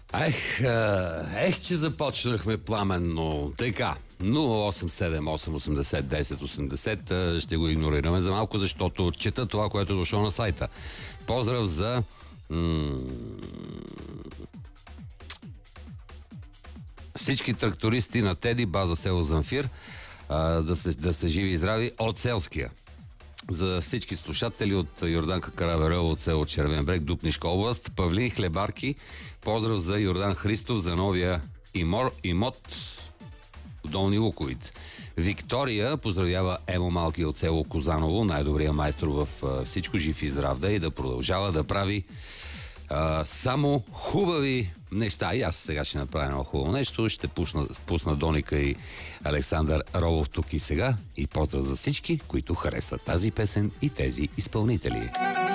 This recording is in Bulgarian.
Че започнахме пламенно. Така, 0878801080 ще го игнорираме за малко, защото чета това, което е дошло на сайта. Поздрав за всички трактористи на Теди, база село Замфир, да сте живи и здрави от Селския. За всички слушатели от Йорданка Караверова от село Червен брег, Дупнишка област, Павлин Хлебарки, поздрав за Йордан Христов за новия имот в Долни Луковит. Виктория поздравява Емо Малки от село Козаново, най-добрия майстор в всичко, жив и здрав да и да продължава да прави само хубави неща. И аз сега ще направя едно хубаво нещо. Ще пусна Доника и Александър Ровов тук и сега. И поздрав за всички, които харесват тази песен и тези изпълнители.